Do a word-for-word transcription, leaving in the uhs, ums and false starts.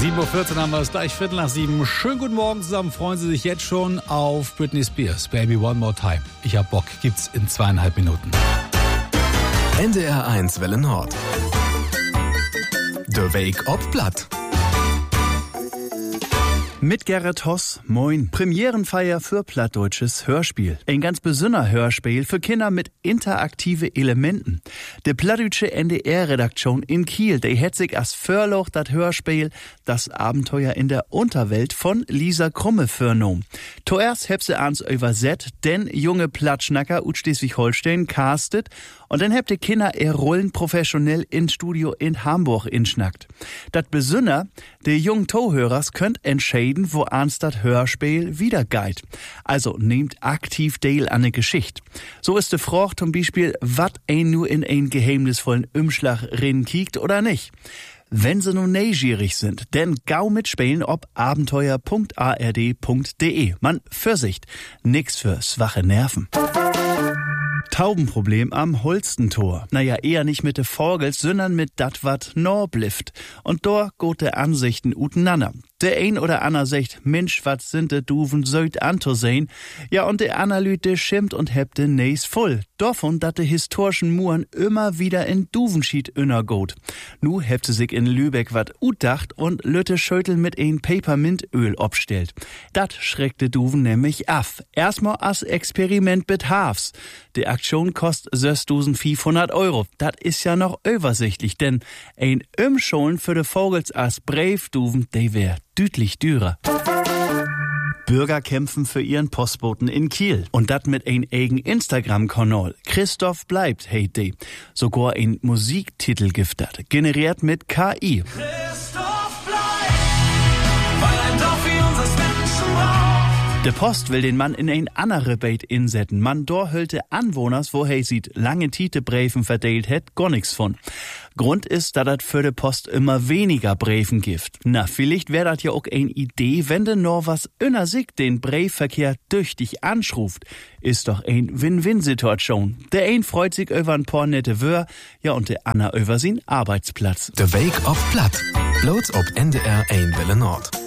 sieben Uhr vierzehn haben wir es, gleich Viertel nach sieben. Schönen guten Morgen zusammen. Freuen Sie sich jetzt schon auf Britney Spears, Baby One More Time. Ich hab Bock, gibt's in zweieinhalb Minuten. N D R eins Welle Nord. Der Weg ob Blatt. Mit Gerrit Hoss, moin. Premierenfeier für plattdeutsches Hörspiel. Ein ganz besonderes Hörspiel für Kinder mit interaktive Elementen. Die plattdeutsche N D R-Redaktion in Kiel, die hat sich als Förloch das Hörspiel Das Abenteuer in der Unterwelt von Lisa Krumme vornommen. Zuerst habt sie ans übersetzt, denn junge Plattschnacker ut Schleswig-Holstein castet und dann habt ihr Kinder ihr Rollen professionell in Studio in Hamburg inschnackt. Das Besonder, die jungen Tohörers könnt entscheiden, wo ans das Hörspiel wieder geht. Also nehmt aktiv teil an der Geschichte. So ist die Frage zum Beispiel, wat ein nur in ein geheimnisvollen Umschlag rein kiekt oder nicht. Wenn sie nun neugierig sind, denn gau mitspielen ob abenteuer punkt a r d punkt d e. Man, Vorsicht, nix für schwache Nerven. Taubenproblem am Holstentor. Naja, eher nicht mit de Vogels, sondern mit dat wat norblift. Und da geht de Ansichten uteinander. Der ein oder ander sagt, Mensch, wat sind de Duven söd anzusehen? Ja, und der Analyte schimmt und hebt de Näs voll. Davon, dat de historischen Muren immer wieder in Duvenschied innergot. Nu hebt sie sich in Lübeck wat utdacht und Lütte Schötel mit ein Peppermintöl obstellt. Dat schreckt de Duven nämlich af. Erstmal as Experiment mit Hafs. Die Aktion kostet sechstausendfünfhundert Euro. Dat is ja noch übersichtlich, denn ein Umscholen für de Vogels as Breivduven, de wär deutlich dürer. Bürger kämpfen für ihren Postboten in Kiel. Und dat mit ein eigen Instagram-Kanal. Christoph bleibt, hey de. Sogar ein Musiktitel giftet, generiert mit K I. Christoph bleibt, weil ein Dorf wie unseres Menschen braucht. Der Post will den Mann in ein andere Beit insetten. Man dor hüllte Anwohners, wo he sieht, lange Tite Breven verteilt het, gar nix von. Grund ist, da dat für de Post immer weniger Breven gibt. Na, vielleicht wär dat ja auch ein Idee, wenn de nur was inner sich den Briefverkehr tüchtig anschruft. Ist doch ein Win-Win-Situation. Der ein freut sich über ein paar nette Wör, ja und der Anna über sin Arbeitsplatz. Der Weg ob Blatt. Bloß ob N D R eins Welle Nord.